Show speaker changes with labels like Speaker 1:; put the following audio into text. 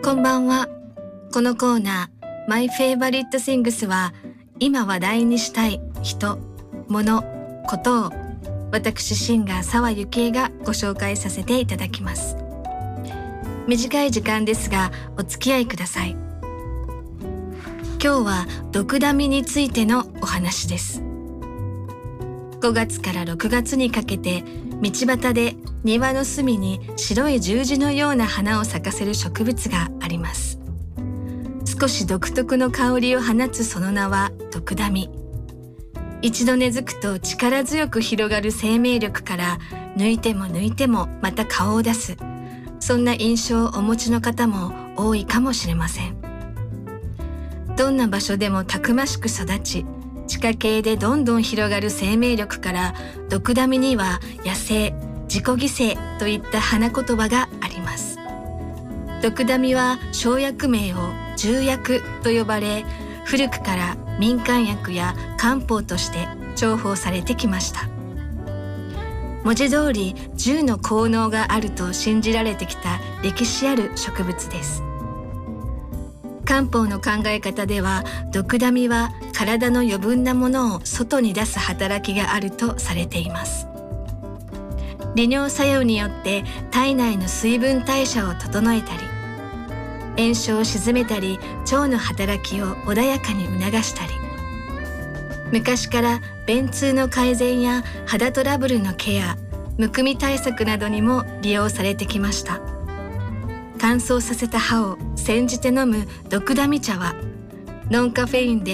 Speaker 1: こんばんは。このコーナー My Favorite Things は今話題にしたい人、物、ことを私シンガー澤幸恵がご紹介させていただきます。短い時間ですがお付き合いください。今日はドクダミについてのお話です。5月から6月にかけて道端で庭の隅に白い十字のような花を咲かせる植物があります。少し独特の香りを放つその名はドクダミ。一度根付くと力強く広がる生命力から抜いても抜いてもまた顔を出す、そんな印象をお持ちの方も多いかもしれません。どんな場所でもたくましく育ち、地下茎でどんどん広がる生命力からドクダミには野生、自己犠牲といった花言葉があります。ドクダミは生薬名を重薬と呼ばれ、古くから民間薬や漢方として重宝されてきました。文字通り10の効能があると信じられてきた歴史ある植物です。漢方の考え方ではドクダミは体の余分なものを外に出す働きがあるとされています。利尿作用によって体内の水分代謝を整えたり、炎症を鎮めたり、腸の働きを穏やかに促したり、昔から便通の改善や肌トラブルのケア、むくみ対策などにも利用されてきました。乾燥させた歯を煎じて飲むドクダミ茶はノンカフェインで